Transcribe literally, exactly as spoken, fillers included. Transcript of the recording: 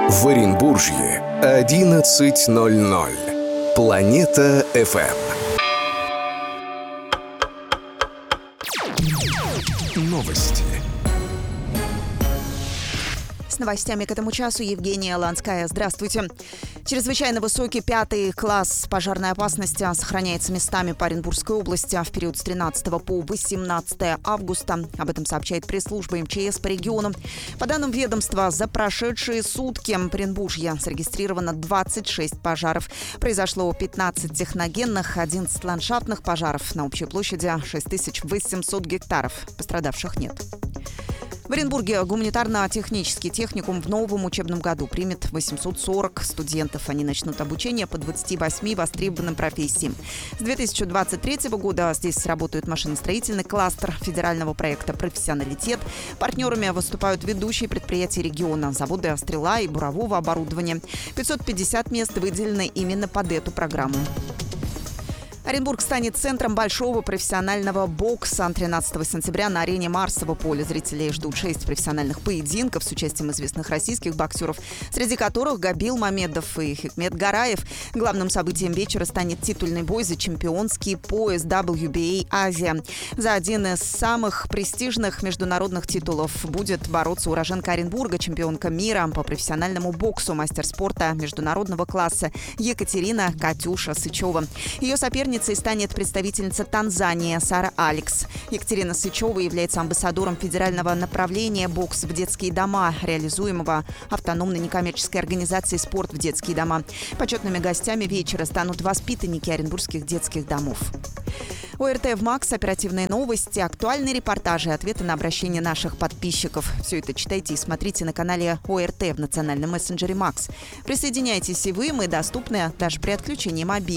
В Оренбуржье одиннадцать ноль ноль. Планета эф эм. Новости. С новостями к этому часу Евгения Ланская. Здравствуйте. Чрезвычайно высокий пятый класс пожарной опасности сохраняется местами по Оренбургской области в период с тринадцатого по восемнадцатое августа. Об этом сообщает пресс-служба эм че эс по региону. По данным ведомства, за прошедшие сутки в Оренбуржье зарегистрировано двадцать шесть пожаров. Произошло пятнадцать техногенных, одиннадцать ландшафтных пожаров на общей площади шесть тысяч восемьсот гектаров. Пострадавших нет. В Оренбурге гуманитарно-технический техникум в новом учебном году примет восемьсот сорок студентов. Они начнут обучение по двадцати восьми востребованным профессиям. С две тысячи двадцать третьего года здесь работает машиностроительный кластер федерального проекта «Профессионалитет». Партнерами выступают ведущие предприятия региона, заводы «Стрела» и бурового оборудования. пятьсот пятьдесят мест выделены именно под эту программу. Оренбург станет центром большого профессионального бокса. тринадцатого сентября на арене Марсово поле зрителей ждут шесть профессиональных поединков с участием известных российских боксеров, среди которых Габил Мамедов и Хикмет Гараев. Главным событием вечера станет титульный бой за чемпионский пояс дабл ю би эй Азия. За один из самых престижных международных титулов будет бороться уроженка Оренбурга, чемпионка мира по профессиональному боксу, мастер спорта международного класса Екатерина «Катюша» Сычева. Ее соперник станет представительница Танзании Сара Алекс. Екатерина Сычева является амбассадором федерального направления «Бокс в детские дома», реализуемого автономной некоммерческой организацией «Спорт в детские дома». Почетными гостями вечера станут воспитанники оренбургских детских домов. о эр тэ в МАКС, оперативные новости, актуальные репортажи, ответы на обращения наших подписчиков. Все это читайте и смотрите на канале о эр тэ в национальном мессенджере МАКС. Присоединяйтесь и вы, мы доступны даже при отключении мобильного.